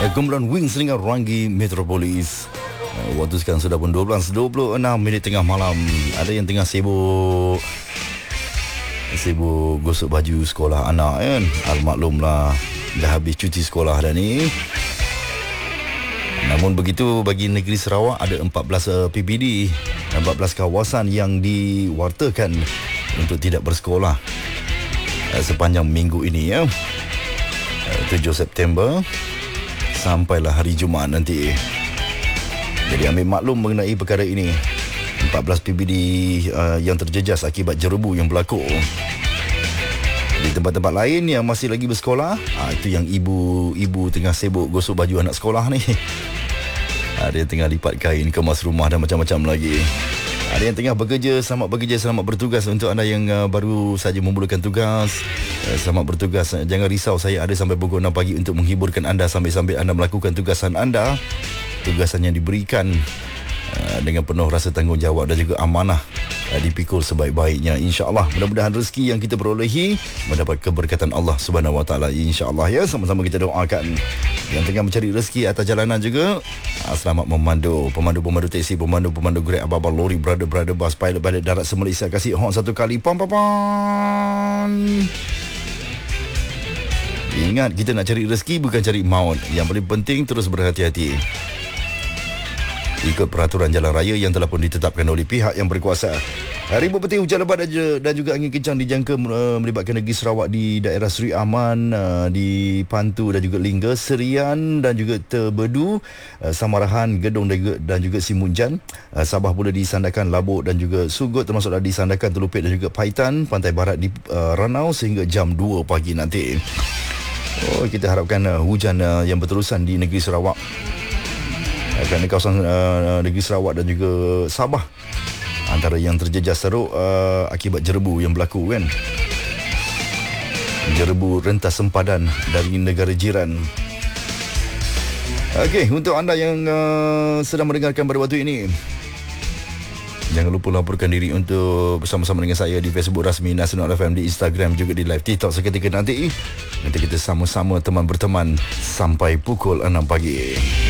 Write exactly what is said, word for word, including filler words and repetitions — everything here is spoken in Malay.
eh, kumpulan Wings dengan Rangi Metropolis. eh, Waktu sekarang sudah pun dua belas dua puluh enam minit tengah malam. Ada yang tengah sibuk Sibuk gosok baju sekolah anak kan. Almaklumlah, dah habis cuti sekolah dah ni. Namun begitu, bagi negeri Sarawak ada empat belas P P D, empat belas kawasan yang diwartakan untuk tidak bersekolah sepanjang minggu ini ya. tujuh September sampailah hari Jumaat nanti. Jadi ambil maklum mengenai perkara ini. empat belas P P D uh, yang terjejas akibat jerebu yang berlaku. Di tempat-tempat lain yang masih lagi bersekolah, uh, itu yang ibu-ibu tengah sibuk gosok baju anak sekolah ni. Ada yang tengah lipat kain, kemas rumah dan macam-macam lagi. Ada yang tengah bekerja, selamat bekerja, selamat bertugas. Untuk anda yang uh, baru saja memulakan tugas, uh, selamat bertugas. Uh, jangan risau, saya ada sampai pukul enam pagi untuk menghiburkan anda sambil-sambil anda melakukan tugasan anda. Tugasan yang diberikan uh, dengan penuh rasa tanggungjawab dan juga amanah, uh, dipikul sebaik-baiknya, insya-Allah. Mudah-mudahan rezeki yang kita perolehi mendapat keberkatan Allah Subhanahu Wa Taala, insya-Allah ya. Sama-sama kita doakan yang tengah mencari rezeki atas jalanan juga, uh, selamat memandu. Pemandu-pemandu teksi, pemandu-pemandu Grab, abang-abang lori, brother-brother bus, pilot-pilot darat se-Malaysia, kasih horn satu kali, pam pam pam. Ingat, kita nak cari rezeki bukan cari maut. Yang paling penting terus berhati-hati, ikut peraturan jalan raya yang telah pun ditetapkan oleh pihak yang berkuasa. Ribut petir, hujan lebat dan juga angin kencang dijangka melibatkan negeri Sarawak di daerah Seri Aman, di Pantu dan juga Lingga, Serian dan juga Terbedu, Samarahan, Gedong dan juga Simunjan. Sabah pula disandarkan Labuk dan juga Sugut, termasuklah disandarkan Telupit dan juga Paitan. Pantai Barat di Ranau sehingga jam dua pagi nanti. Oh, kita harapkan hujan yang berterusan di negeri Sarawak, kerana kawasan uh, negeri Sarawak dan juga Sabah antara yang terjejas teruk uh, akibat jerebu yang berlaku kan. Jerebu rentas sempadan dari negara jiran. Okey, untuk anda yang uh, sedang mendengarkan pada waktu ini, jangan lupa laporkan diri untuk bersama-sama dengan saya di Facebook rasmi Nasional F M, di Instagram juga di live TikTok seketika nanti. Nanti kita sama-sama teman berteman sampai pukul enam pagi.